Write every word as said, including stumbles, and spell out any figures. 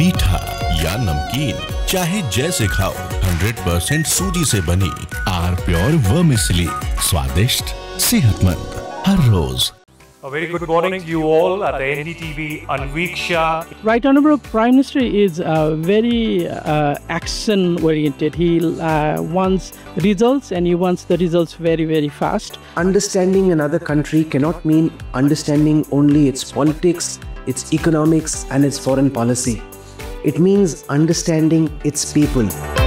मीठा या नमकीन, चाहे जैसे खाओ, हंड्रेड परसेंट सूजी से बनी आर प्योर वर्मिसेली, स्वादिष्ट, सेहतमंद, हर रोज। A very good morning to you all at the N D T V Anveeksha. Right Honorable Prime Minister is uh, very uh, action oriented. He uh, wants results and he wants the results very, very fast. Understanding another country cannot mean understanding only its politics, its economics and its foreign policy. It means understanding its people.